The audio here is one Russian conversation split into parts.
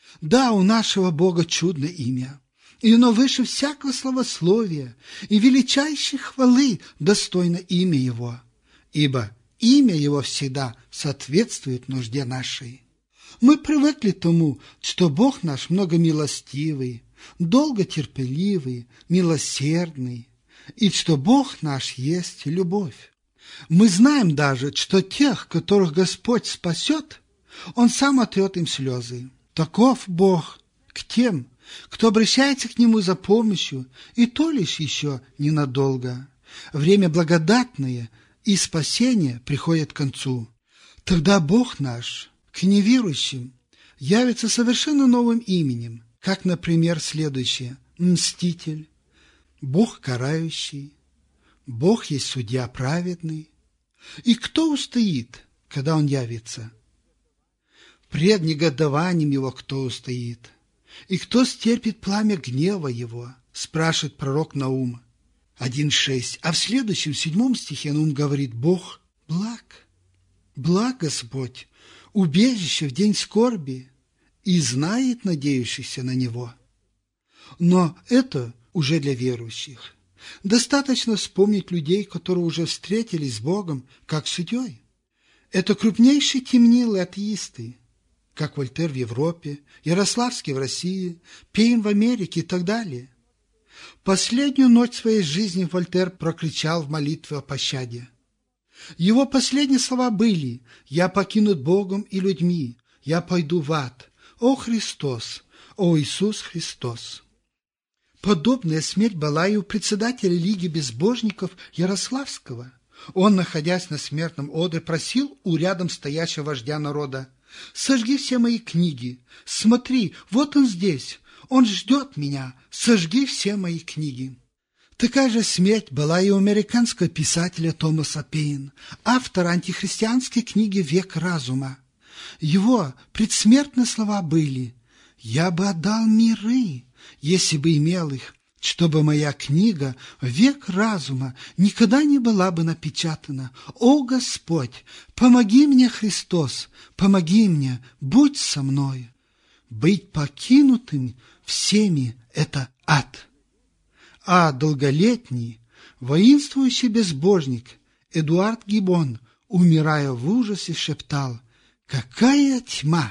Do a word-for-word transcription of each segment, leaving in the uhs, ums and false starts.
Да, у нашего Бога чудное имя, и оно выше всякого славословия, и величайшей хвалы достойно имя Его, ибо имя Его всегда соответствует нужде нашей. Мы привыкли к тому, что Бог наш многомилостивый, долготерпеливый, милосердный, и что Бог наш есть любовь. Мы знаем даже, что тех, которых Господь спасет, Он сам отрет им слезы. Таков Бог к тем, кто обращается к Нему за помощью, и то лишь еще ненадолго. Время благодатное и спасение приходит к концу. Тогда Бог наш к неверующим явится совершенно новым именем, как, например, следующее: Мститель, Бог карающий, Бог есть судья праведный. И кто устоит, когда Он явится? Пред негодованием Его кто устоит? И кто стерпит пламя гнева Его? Спрашивает пророк Наум один шесть. А в следующем, седьмом стихе Наум говорит: Бог благ, благ Господь, убежище в день скорби, и знает надеющихся на Него. Но это уже для верующих. Достаточно вспомнить людей, которые уже встретились с Богом как судьей. Это крупнейшие темнилы атеисты, как Вольтер в Европе, Ярославский в России, Пейн в Америке и так далее. Последнюю ночь своей жизни Вольтер прокричал в молитве о пощаде. Его последние слова были: «Я покинут Богом и людьми, я пойду в ад. О Христос, о Иисус Христос!» Подобная смерть была и у председателя Лиги безбожников Ярославского. Он, находясь на смертном одре, просил у рядом стоящего вождя народа: «Сожги все мои книги. Смотри, вот он здесь. Он ждет меня. Сожги все мои книги». Такая же смерть была и у американского писателя Томаса Пейн, автора антихристианской книги «Век разума». Его предсмертные слова были: «Я бы отдал миры, если бы имел их, чтобы моя книга «Век разума» никогда не была бы напечатана. О Господь, помоги мне, Христос, помоги мне, будь со мной». Быть покинутым всеми – это ад. А долголетний, воинствующий безбожник Эдуард Гиббон, умирая в ужасе, шептал: «Какая тьма!»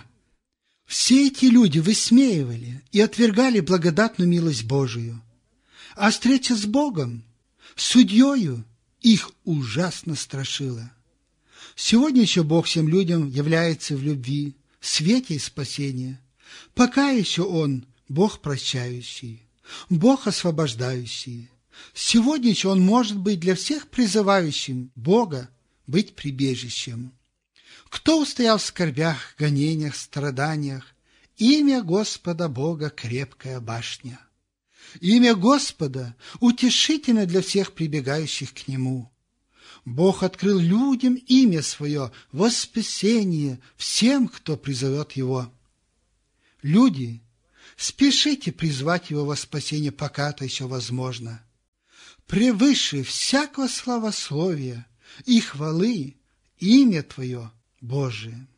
Все эти люди высмеивали и отвергали благодатную милость Божию. А встреча с Богом, судьею, их ужасно страшила. Сегодня еще Бог всем людям является в любви, свете и спасении. Пока еще Он Бог прощающий, Бог освобождающий. Сегодня еще Он может быть для всех призывающим Бога быть прибежищем. Кто устоял в скорбях, гонениях, страданиях? Имя Господа Бога — крепкая башня. Имя Господа утешительно для всех прибегающих к Нему. Бог открыл людям имя Свое во спасение всем, кто призовет Его. Люди, спешите призвать Его во спасение, пока это еще возможно. Превыше всякого славословия и хвалы имя Твое Божие.